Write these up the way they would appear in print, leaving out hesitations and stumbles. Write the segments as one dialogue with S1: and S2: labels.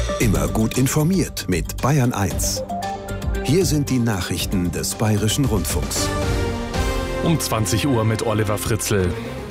S1: Immer gut informiert mit Bayern 1. Hier sind die Nachrichten des Bayerischen Rundfunks.
S2: Um 20 Uhr mit Oliver Fritzl.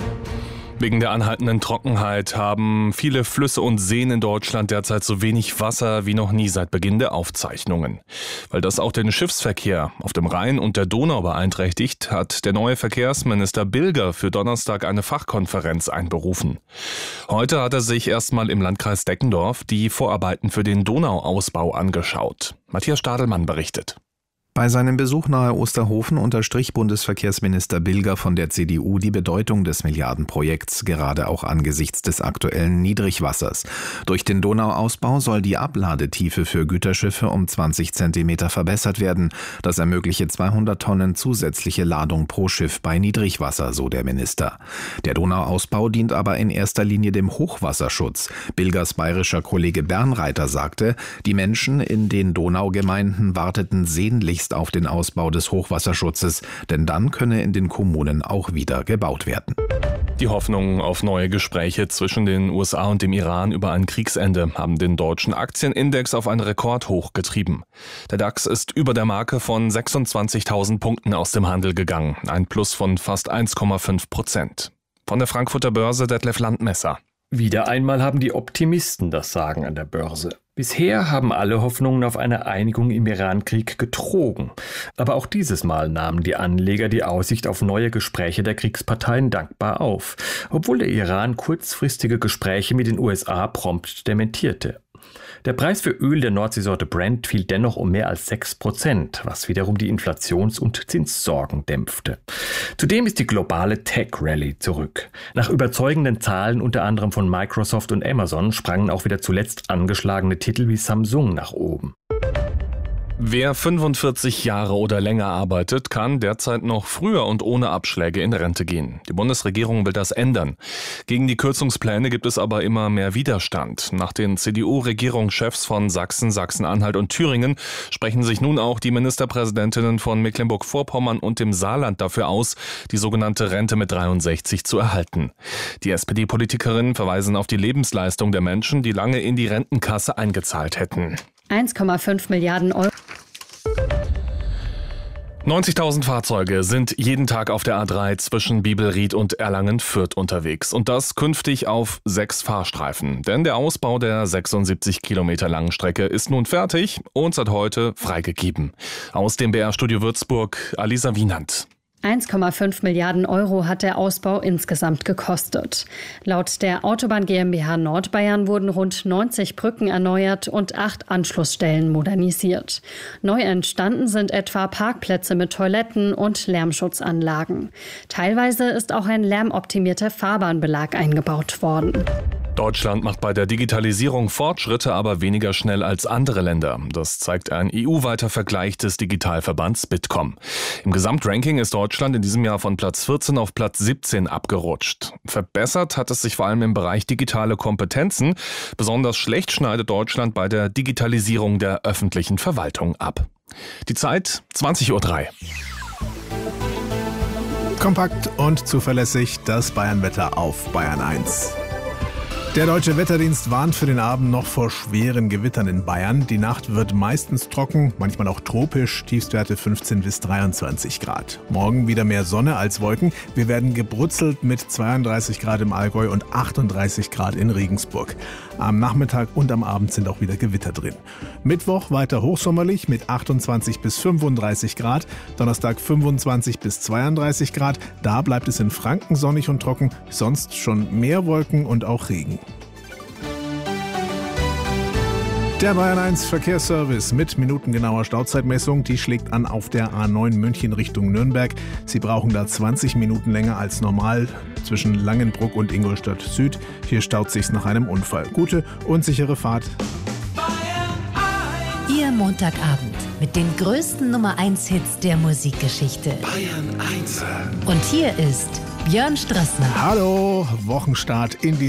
S2: Wegen der anhaltenden Trockenheit haben viele Flüsse und Seen in Deutschland derzeit so wenig Wasser wie noch nie seit Beginn der Aufzeichnungen. Weil das auch den Schiffsverkehr auf dem Rhein und der Donau beeinträchtigt, hat der neue Verkehrsminister Bilger für Donnerstag eine Fachkonferenz einberufen. Heute hat er sich erstmal im Landkreis Deckendorf die Vorarbeiten für den Donauausbau angeschaut. Matthias Stadelmann berichtet.
S3: Bei seinem Besuch nahe Osterhofen unterstrich Bundesverkehrsminister Bilger von der CDU die Bedeutung des Milliardenprojekts, gerade auch angesichts des aktuellen Niedrigwassers. Durch den Donauausbau soll die Abladetiefe für Güterschiffe um 20 Zentimeter verbessert werden. Das ermögliche 200 Tonnen zusätzliche Ladung pro Schiff bei Niedrigwasser, so der Minister. Der Donauausbau dient aber in erster Linie dem Hochwasserschutz. Bilgers bayerischer Kollege Bernreiter sagte, die Menschen in den Donaugemeinden warteten sehnlichst auf den Ausbau des Hochwasserschutzes, denn dann könne in den Kommunen auch wieder gebaut werden.
S2: Die Hoffnungen auf neue Gespräche zwischen den USA und dem Iran über ein Kriegsende haben den deutschen Aktienindex auf einen Rekordhoch getrieben. Der DAX ist über der Marke von 26.000 Punkten aus dem Handel gegangen, ein Plus von fast 1,5%. Von der Frankfurter Börse Detlef Landmesser.
S4: Wieder einmal haben die Optimisten das Sagen an der Börse. Bisher haben alle Hoffnungen auf eine Einigung im Iran-Krieg getrogen. Aber auch dieses Mal nahmen die Anleger die Aussicht auf neue Gespräche der Kriegsparteien dankbar auf, obwohl der Iran kurzfristige Gespräche mit den USA prompt dementierte. Der Preis für Öl der Nordseesorte Brent fiel dennoch um mehr als 6%, was wiederum die Inflations- und Zinssorgen dämpfte. Zudem ist die globale Tech-Rallye zurück. Nach überzeugenden Zahlen unter anderem von Microsoft und Amazon sprangen auch wieder zuletzt angeschlagene Titel wie Samsung nach oben.
S2: Wer 45 Jahre oder länger arbeitet, kann derzeit noch früher und ohne Abschläge in Rente gehen. Die Bundesregierung will das ändern. Gegen die Kürzungspläne gibt es aber immer mehr Widerstand. Nach den CDU-Regierungschefs von Sachsen, Sachsen-Anhalt und Thüringen sprechen sich nun auch die Ministerpräsidentinnen von Mecklenburg-Vorpommern und dem Saarland dafür aus, die sogenannte Rente mit 63 zu erhalten. Die SPD-Politikerinnen verweisen auf die Lebensleistung der Menschen, die lange in die Rentenkasse eingezahlt hätten.
S5: 1,5 Milliarden Euro.
S2: 90.000 Fahrzeuge sind jeden Tag auf der A3 zwischen Biebelried und Erlangen-Fürth unterwegs. Und das künftig auf 6 Fahrstreifen. Denn der Ausbau der 76 Kilometer langen Strecke ist nun fertig und seit heute freigegeben. Aus dem BR-Studio Würzburg, Alisa Wienand.
S5: 1,5 Milliarden Euro hat der Ausbau insgesamt gekostet. Laut der Autobahn GmbH Nordbayern wurden rund 90 Brücken erneuert und 8 Anschlussstellen modernisiert. Neu entstanden sind etwa Parkplätze mit Toiletten und Lärmschutzanlagen. Teilweise ist auch ein lärmoptimierter Fahrbahnbelag eingebaut worden.
S2: Deutschland macht bei der Digitalisierung Fortschritte, aber weniger schnell als andere Länder. Das zeigt ein EU-weiter Vergleich des Digitalverbands Bitkom. Im Gesamtranking ist Deutschland in diesem Jahr von Platz 14 auf Platz 17 abgerutscht. Verbessert hat es sich vor allem im Bereich digitale Kompetenzen. Besonders schlecht schneidet Deutschland bei der Digitalisierung der öffentlichen Verwaltung ab. Die Zeit 20:03 Uhr.
S6: Kompakt und zuverlässig das Bayernwetter auf Bayern 1. Der Deutsche Wetterdienst warnt für den Abend noch vor schweren Gewittern in Bayern. Die Nacht wird meistens trocken, manchmal auch tropisch, Tiefstwerte 15 bis 23 Grad. Morgen wieder mehr Sonne als Wolken. Wir werden gebrutzelt mit 32 Grad im Allgäu und 38 Grad in Regensburg. Am Nachmittag und am Abend sind auch wieder Gewitter drin. Mittwoch weiter hochsommerlich mit 28 bis 35 Grad. Donnerstag 25 bis 32 Grad. Da bleibt es in Franken sonnig und trocken, sonst schon mehr Wolken und auch Regen. Der Bayern 1 Verkehrsservice mit minutengenauer Stauzeitmessung, die schlägt an auf der A9 München Richtung Nürnberg. Sie brauchen da 20 Minuten länger als normal zwischen Langenbruck und Ingolstadt Süd. Hier staut sich's nach einem Unfall. Gute und sichere Fahrt.
S7: Ihr Montagabend mit den größten Nummer 1 Hits der Musikgeschichte.
S1: Bayern 1.
S7: Und hier ist Björn Strassner.
S6: Hallo, Wochenstart in die